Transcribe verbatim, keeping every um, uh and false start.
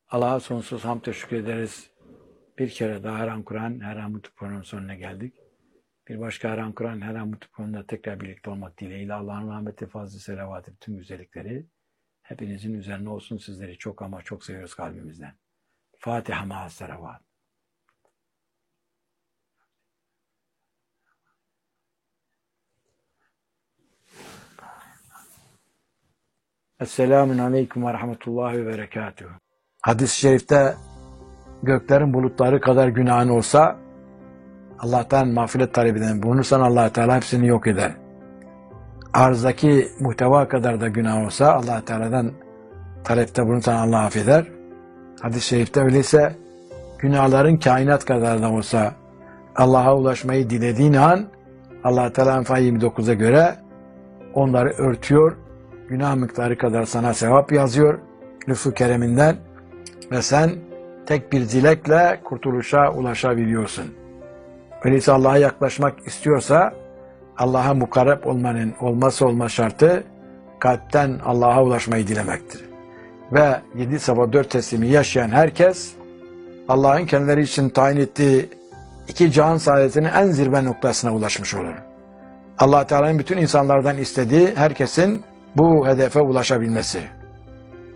Allah'a sonsuz hamd teşekkür ederiz. Bir kere daha Her An Kur'an, Her An Mutlu Kur'an'ın sonuna geldik. Bir başka Her An Kur'an, Her An Mutlu Kur'an'da tekrar birlikte olmak dileğiyle Allah'ın rahmeti, fazla selavatı, bütün güzellikleri hepinizin üzerine olsun. Sizleri çok ama çok seviyoruz kalbimizden. Fatiha ma'as selavat. Esselamun aleyküm ve rahmetullahi ve berekatuhu. Hadis-i şerifte göklerin bulutları kadar günahın olsa Allah'tan mağfiret talep eden bulunursan Allah Teala hepsini yok eder. Arzdaki muhteva kadar da günah olsa Allah Teala'dan talepte bulunursan Allah affeder. Hadis-i şerifte öyleyse günahların kainat kadar da olsa Allah'a ulaşmayı dilediğin an Allah Teala Enfal yirmi dokuza göre onları örtüyor. Günah miktarı kadar sana sevap yazıyor lütfu kereminden ve sen tek bir dilekle kurtuluşa ulaşabiliyorsun. Öyleyse Allah'a yaklaşmak istiyorsa Allah'a mukarreb olmanın olmazsa olmaz şartı kalpten Allah'a ulaşmayı dilemektir. Ve yedi sabah dört teslimi yaşayan herkes Allah'ın kendileri için tayin ettiği iki cihan saadetinin en zirve noktasına ulaşmış olur. Allah Teala'nın bütün insanlardan istediği herkesin bu hedefe ulaşabilmesi.